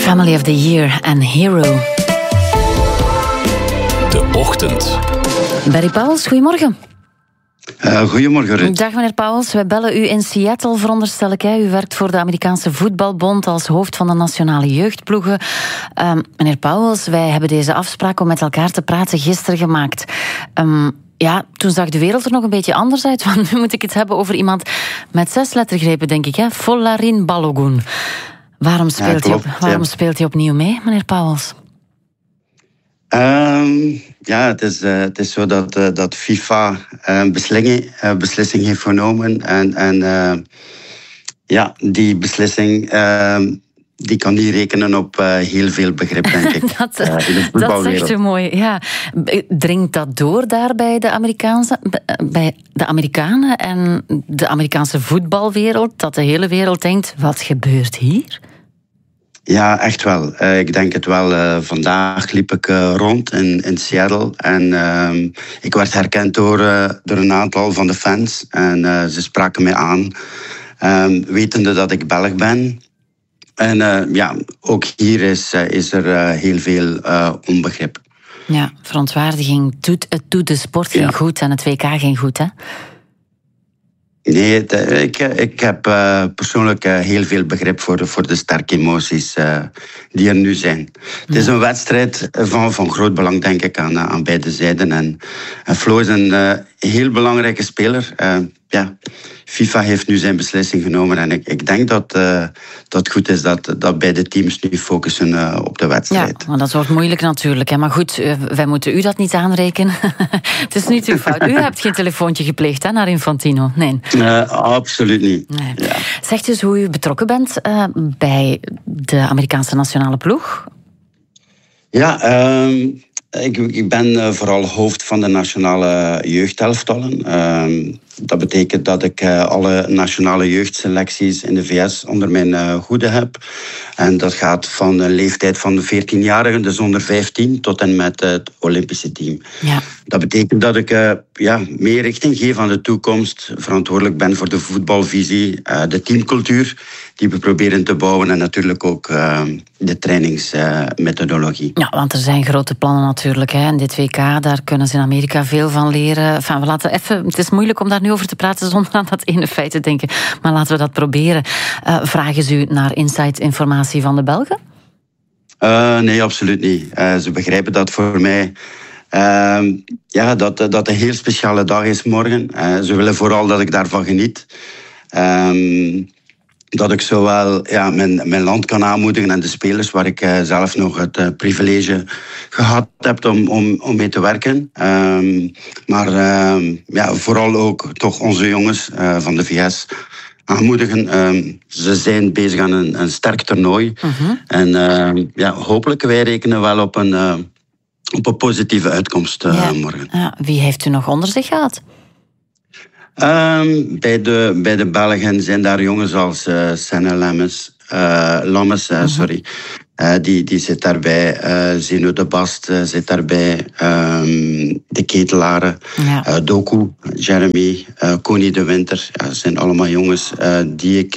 Family of the Year en Hero. De Ochtend. Barry Pauwels, goedemorgen. Goedemorgen, Ruud. Dag meneer Pauwels, wij bellen u in Seattle, veronderstel ik. U werkt voor de Amerikaanse Voetbalbond als hoofd van de nationale jeugdploegen. Meneer Pauwels, wij hebben deze afspraak om met elkaar te praten gisteren gemaakt. Toen zag de wereld er nog een beetje anders uit, want nu moet ik het hebben over iemand met 6 lettergrepen, denk ik. Folarin Balogun. Waarom speelt hij opnieuw mee, meneer Pauwels? Het is zo dat FIFA een beslissing heeft genomen. En die beslissing die kan niet rekenen op heel veel begrip, denk ik. Dat zegt u mooi, ja. Dringt dat door daar bij de Amerikanen en de Amerikaanse voetbalwereld, dat de hele wereld denkt, wat gebeurt hier? Ja, echt wel. Ik denk het wel. Vandaag liep ik rond in Seattle en ik werd herkend door een aantal van de fans. En ze spraken mij aan, wetende dat ik Belg ben. En ook hier is er heel veel onbegrip. Ja, verontwaardiging. Het doet de sport geen goed en het WK geen goed, hè? Nee, ik heb persoonlijk heel veel begrip voor de sterke emoties die er nu zijn. Het is een wedstrijd van groot belang, denk ik, aan beide zijden. En Flo is een heel belangrijke speler. FIFA heeft nu zijn beslissing genomen en ik denk dat het goed is dat beide teams nu focussen op de wedstrijd. Ja, maar dat wordt moeilijk natuurlijk. Hè. Maar goed, wij moeten u dat niet aanrekenen. Het is niet uw fout. U hebt geen telefoontje gepleegd naar Infantino. Nee. Absoluut niet. Nee. Ja. Zegt dus hoe u betrokken bent bij de Amerikaanse nationale ploeg? Ja, ik ben vooral hoofd van de nationale jeugdelftallen. Dat betekent dat ik alle nationale jeugdselecties in de VS onder mijn hoede heb. En dat gaat van de leeftijd van de 14-jarigen, dus onder 15, tot en met het Olympische team. Ja. Dat betekent dat ik meer richting geef aan de toekomst, verantwoordelijk ben voor de voetbalvisie, de teamcultuur die we proberen te bouwen en natuurlijk ook de trainingsmethodologie. Ja, want er zijn grote plannen natuurlijk. Hè. En dit WK, daar kunnen ze in Amerika veel van leren. Enfin, we laten even, het is moeilijk om daar nu over te praten zonder aan dat ene feit te denken. Maar laten we dat proberen. Vragen ze u naar inside-informatie van de Belgen? Nee, absoluut niet. Ze begrijpen dat voor mij dat een heel speciale dag is morgen. Ze willen vooral dat ik daarvan geniet. Dat ik zowel mijn land kan aanmoedigen en de spelers waar ik zelf nog het privilege gehad heb om mee te werken. Maar vooral ook toch onze jongens van de VS aanmoedigen. Ze zijn bezig aan een sterk toernooi. En hopelijk wij rekenen wel op een positieve uitkomst morgen. Ja, wie heeft u nog onder zich gehad? Bij de Belgen zijn daar jongens als Senne Lammes, die zit daarbij. Zeno de Bast zit daarbij. De Ketelaren, Doku, Jeremy, Koning de Winter. Dat zijn allemaal jongens die ik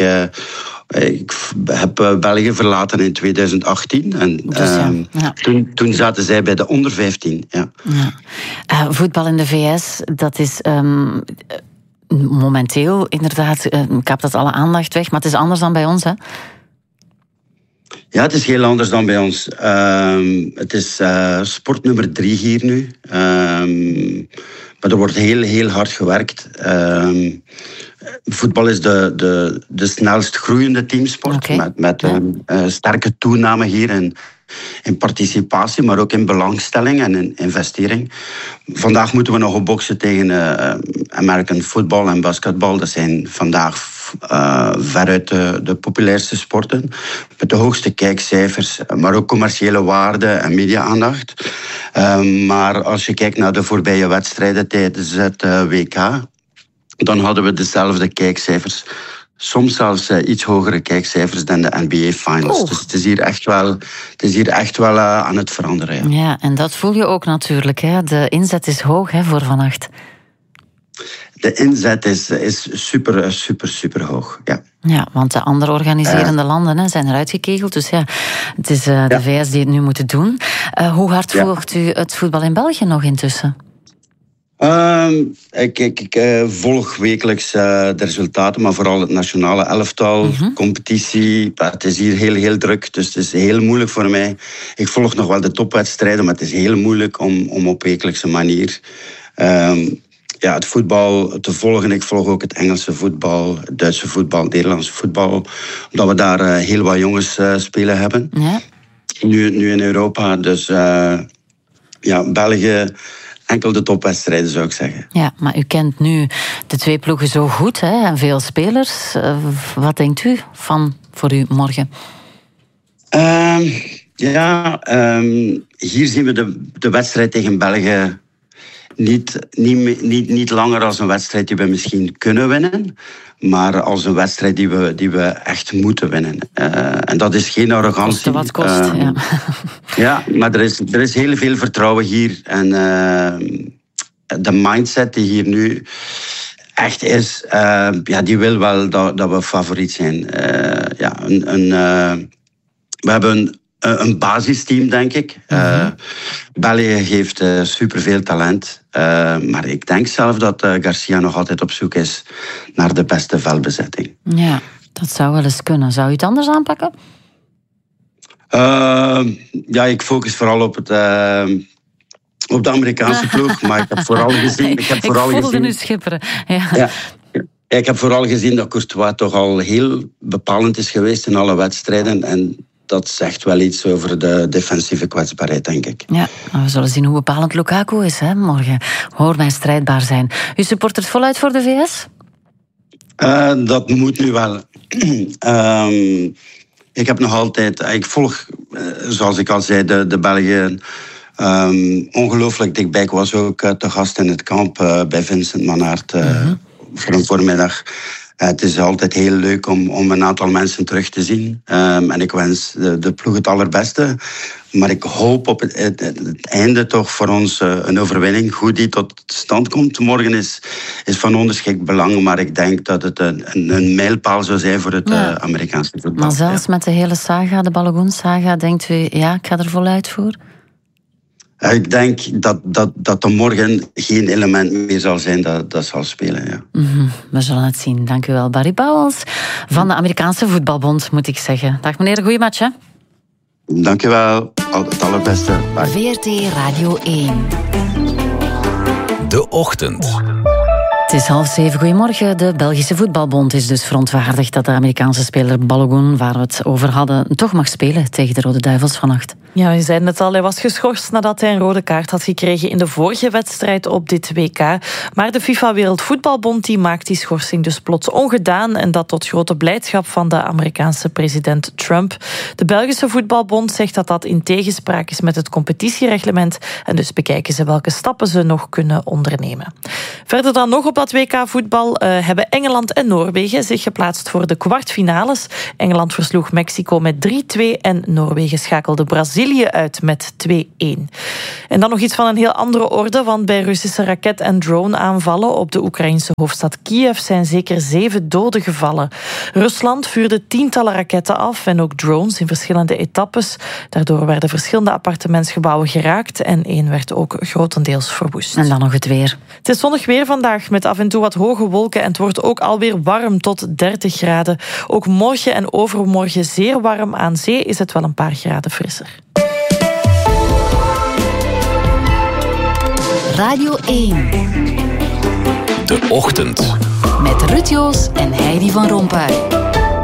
heb België verlaten in 2018. En toen zaten zij bij de onder 15. Ja. Ja. Voetbal in de VS, dat is momenteel inderdaad, kaapt dat alle aandacht weg, maar het is anders dan bij ons, hè? Ja, het is heel anders dan bij ons. Het is sport nummer 3 hier nu. Maar er wordt heel, heel hard gewerkt. Voetbal is de snelst groeiende teamsport. Met een sterke toename hier in participatie, maar ook in belangstelling en in investering. Vandaag moeten we nog op boksen tegen American football en basketbal. Dat zijn vandaag veruit de populairste sporten. Met de hoogste kijkcijfers, maar ook commerciële waarde en media-aandacht. Maar als je kijkt naar de voorbije wedstrijden tijdens het WK, dan hadden we dezelfde kijkcijfers. Soms zelfs iets hogere kijkcijfers dan de NBA Finals. Dus het is hier echt wel aan het veranderen. Ja, en dat voel je ook natuurlijk. Hè? De inzet is hoog voor vannacht. de inzet is super, super, super hoog. Ja. Ja, want de andere organiserende landen zijn eruit gekegeld. Dus ja, het is de VS die het nu moeten doen. Hoe hard volgt u het voetbal in België nog intussen? Ik volg wekelijks de resultaten, maar vooral het nationale elftal, competitie. Het is hier heel, heel druk, dus het is heel moeilijk voor mij. Ik volg nog wel de topwedstrijden, maar het is heel moeilijk om op wekelijkse manier het voetbal te volgen. Ik volg ook het Engelse voetbal, het Duitse voetbal, het Nederlandse voetbal, omdat we daar heel wat jongens spelen hebben. Ja. Nu in Europa, dus België... Enkel de topwedstrijden, zou ik zeggen. Ja, maar u kent nu de twee ploegen zo goed, hè, en veel spelers. Wat denkt u voor u morgen? Hier zien we de wedstrijd tegen België niet langer als een wedstrijd die we misschien kunnen winnen, maar als een wedstrijd die we echt moeten winnen. En dat is geen arrogantie. Koste wat kost, ja, maar er is heel veel vertrouwen hier. En de mindset die hier nu echt is, die wil wel dat we favoriet zijn. We hebben een basisteam, denk ik. België heeft superveel talent. Maar ik denk zelf dat Garcia nog altijd op zoek is naar de beste veldbezetting. Ja, dat zou wel eens kunnen. Zou u het anders aanpakken? Ik focus vooral op de Amerikaanse ploeg. Maar ik heb vooral gezien... Ik voelde nu schipperen. Ja. Ik heb vooral gezien dat Courtois toch al heel bepalend is geweest in alle wedstrijden. En dat zegt wel iets over de defensieve kwetsbaarheid, denk ik. Ja, we zullen zien hoe bepalend Lukaku is morgen. Hoor mij strijdbaar zijn. U supportert voluit voor de VS? Dat moet nu wel. Ik heb nog altijd... Ik volg, zoals ik al zei, de Belgen ongelooflijk dichtbij. Ik was ook te gast in het kamp bij Vincent Mannaert voor een voormiddag. Het is altijd heel leuk om een aantal mensen terug te zien. En ik wens de ploeg het allerbeste. Maar ik hoop op het einde toch voor ons een overwinning. Hoe die tot stand komt morgen is van ongeschikt belang. Maar ik denk dat het een mijlpaal zou zijn voor het Amerikaanse voetbal. Maar zelfs met de hele saga, de Balogun-saga, denkt u, ik ga er voluit voor? Ik denk dat er morgen geen element meer zal zijn dat zal spelen. Ja. We zullen het zien. Dank u wel, Barry Pauwels van de Amerikaanse Voetbalbond, moet ik zeggen. Dag meneer, goeie match, hè? Dank u wel. Het allerbeste. Bye. VRT Radio 1. De Ochtend. Het is 6:30. Goedemorgen. De Belgische Voetbalbond is dus verontwaardigd dat de Amerikaanse speler Balogun, waar we het over hadden, toch mag spelen tegen de Rode Duivels vannacht. Ja, je zei het al, hij was geschorst nadat hij een rode kaart had gekregen in de vorige wedstrijd op dit WK. Maar de FIFA Wereldvoetbalbond die maakt die schorsing dus plots ongedaan en dat tot grote blijdschap van de Amerikaanse president Trump. De Belgische Voetbalbond zegt dat dat in tegenspraak is met het competitiereglement en dus bekijken ze welke stappen ze nog kunnen ondernemen. Verder dan nog op dat WK-voetbal hebben Engeland en Noorwegen zich geplaatst voor de kwartfinales. Engeland versloeg Mexico met 3-2 en Noorwegen schakelde Brazilië uit met 2-1. En dan nog iets van een heel andere orde, want bij Russische raket- en drone-aanvallen op de Oekraïnse hoofdstad Kiev zijn zeker 7 doden gevallen. Rusland vuurde tientallen raketten af en ook drones in verschillende etappes. Daardoor werden verschillende appartementsgebouwen geraakt en één werd ook grotendeels verwoest. En dan nog het weer. Het is zonnig weer vandaag met af en toe wat hoge wolken en het wordt ook alweer warm tot 30 graden. Ook morgen en overmorgen zeer warm. Aan zee is het wel een paar graden frisser. Radio 1. De Ochtend. Met Ruud Joos en Heidi van Rompuy.